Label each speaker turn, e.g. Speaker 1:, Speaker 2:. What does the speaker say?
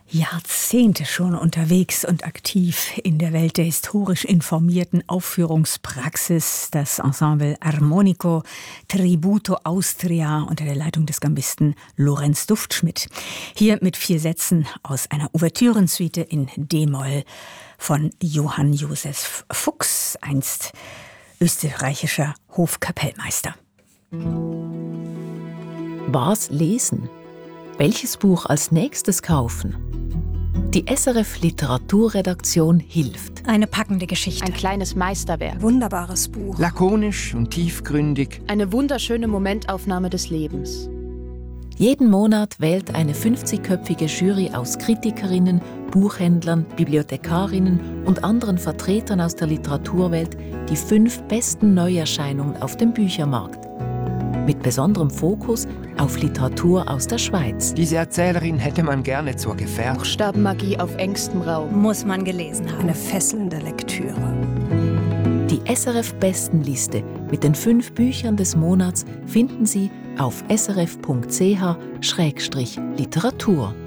Speaker 1: Jahrzehnte schon unterwegs und aktiv in der Welt der historisch informierten Aufführungspraxis, das Ensemble Armonico Tributo Austria unter der Leitung des Gambisten Lorenz Duftschmidt. Hier mit 4 Sätzen aus einer Ouvertürensuite in D-Moll von Johann Josef Fuchs, einst österreichischer Hofkapellmeister.
Speaker 2: Was lesen? Welches Buch als nächstes kaufen? Die SRF Literaturredaktion hilft.
Speaker 3: Eine packende Geschichte.
Speaker 4: Ein kleines Meisterwerk.
Speaker 3: Wunderbares Buch.
Speaker 5: Lakonisch und tiefgründig.
Speaker 4: Eine wunderschöne Momentaufnahme des Lebens.
Speaker 2: Jeden Monat wählt eine 50-köpfige Jury aus Kritikerinnen, Buchhändlern, Bibliothekarinnen und anderen Vertretern aus der Literaturwelt die 5 besten Neuerscheinungen auf dem Büchermarkt. Mit besonderem Fokus auf Literatur aus der Schweiz.
Speaker 5: Diese Erzählerin hätte man gerne zur Gefährtin.
Speaker 4: Buchstabenmagie auf engstem Raum.
Speaker 3: Muss man gelesen haben. Eine fesselnde Lektüre.
Speaker 2: Die SRF-Bestenliste mit den 5 Büchern des Monats finden Sie auf srf.ch/literatur.